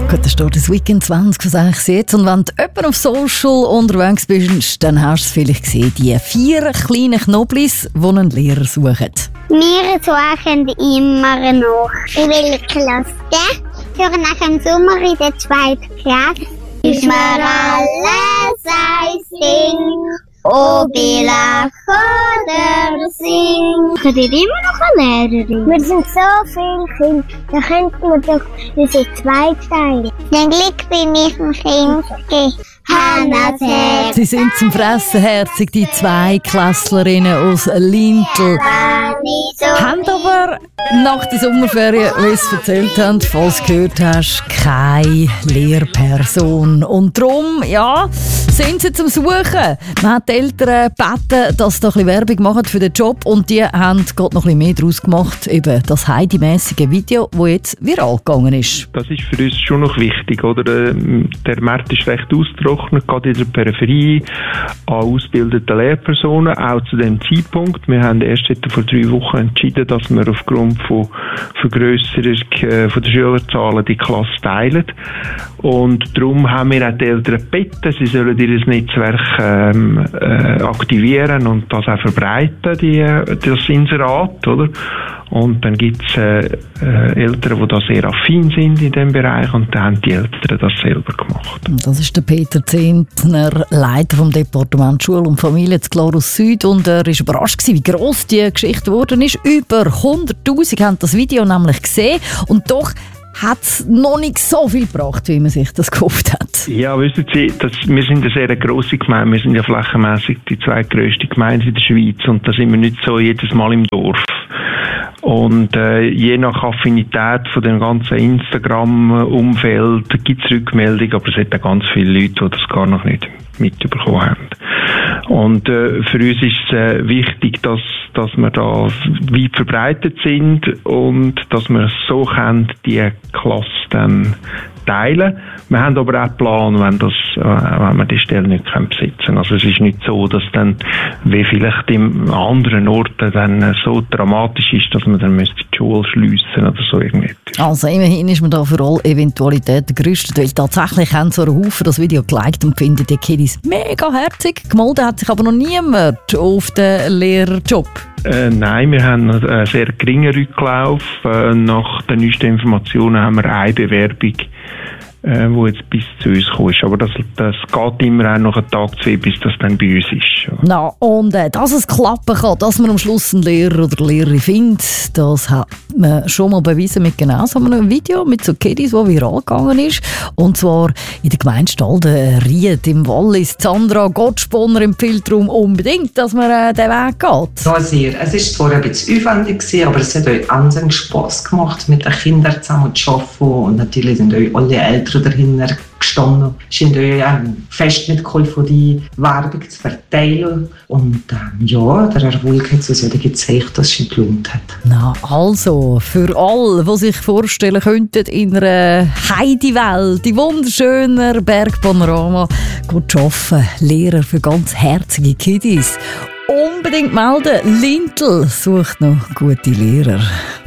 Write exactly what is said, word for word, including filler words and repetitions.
Gut, da steht das Weekend zwanzig, was eigentlich jetzt. Und wenn du jemand auf Social unterwegs bist, dann hast du es vielleicht gesehen, die vier kleinen Knoblis, die einen Lehrer suchen. Wir suchen immer noch. In welcher Klasse? Für nach dem Sommer in der zweiten Klasse. Ist mir alles ein Ding, ob ich lache oder sing. Seid ihr immer noch eine Lehrerin? Wir sind so viele Kinder, da könnten wir doch unsere zwei teilen. Zum Glück bin ich ein Kind. Hannas Herz. Sie sind zum Fressen herzig, die zwei Klasslerinnen aus Lintel. Haben aber nach der Sommerferien, wie sie erzählt haben, falls du gehört hast, keine Lehrperson. Und darum, ja, sind sie zum Suchen. Man hat die Eltern gebeten, dass sie da ein bisschen Werbung machen für den Job. Und die haben gerade noch ein bisschen mehr daraus gemacht. Eben das Heidi-mässige Video, das jetzt viral gegangen ist. Das ist für uns schon noch wichtig, oder? Der Markt ist recht ausgetrocknet, gerade in der Peripherie, an ausgebildeten Lehrpersonen, auch zu dem Zeitpunkt. Wir haben erst vor drei Wochen entschieden, dass wir aufgrund von Vergrösserung von der Schülerzahlen die Klasse teilen. Und darum haben wir auch die Eltern gebeten, sie sollen ihr Netzwerk ähm, äh, aktivieren und das auch verbreiten, die, das Inserat, oder? Und dann gibt es äh, äh, Eltern, die da sehr affin sind in diesem Bereich, und dann haben die Eltern das selber gemacht. Das ist der Peter Zehntner, Leiter vom Departement Schule und Familie zu Glarus Süd, und er war überrascht gewesen, wie gross die Geschichte geworden ist. Über hunderttausend haben das Video nämlich gesehen, und doch hat es noch nicht so viel gebracht, wie man sich das gehofft hat. Ja, wissen Sie, das, wir sind eine sehr grosse Gemeinde. Wir sind ja flächenmässig die zweitgrösste Gemeinde in der Schweiz, und da sind wir nicht so jedes Mal im Dorf. Und äh, je nach Affinität von dem ganzen Instagram-Umfeld gibt es Rückmeldungen, aber es hat auch ganz viele Leute, die das gar noch nicht mitbekommen haben. Und äh, für uns ist es äh, wichtig, dass, dass wir da weit verbreitet sind und dass wir es so können, die Klasse dann teilen. Wir haben aber auch einen Plan, wenn, das, äh, wenn wir die Stelle nicht besitzen können. Also es ist nicht so, dass dann, wie vielleicht in anderen Orten dann so dramatisch ist, dass man dann müsste die Schule schliessen oder so irgendwie. Also immerhin ist man da für alle Eventualitäten gerüstet, weil tatsächlich haben so einen Haufen das Video geliked und finden die Kiddies mega herzig. Gemeldet hat sich aber noch niemand auf den Lehrerjob. Äh, nein, wir haben einen sehr geringen Rücklauf. Äh, nach den neuesten Informationen haben wir eine Bewerbung, äh, die jetzt bis zu uns gekommen ist. Aber das, das geht immer auch noch einen Tag, zwei, bis das dann bei uns ist. Na, und äh, dass es klappen kann, dass man am Schluss einen Lehrer oder Lehrerin findet, das hat man schon mal bewiesen mit genau so einem Video mit so Kiddies, das viral gegangen ist. Und zwar in der Gemeinde Stalden, Ried im Wallis. Sandra Gottsponner empfiehlt darum unbedingt, dass man äh, den Weg geht. Ja, sehr. Es war zwar ein bisschen aufwendig gewesen, aber es hat euch wahnsinnig Spass gemacht, mit den Kindern zusammen zu arbeiten. Und natürlich sind euch alle Eltern dahinter gestanden. Es sind euch auch fest mitgeholfen, die Werbung zu verteilen. Und ähm, ja, der Erfolg hat uns wieder gezeigt, dass es sich gelohnt hat. Na, also, für alle, die sich vorstellen könnten, in einer Heidi-Welt, in wunderschöner Bergpanorama, gut arbeiten, Lehrer für ganz herzige Kiddies. Unbedingt melden, Lintel sucht noch gute Lehrer.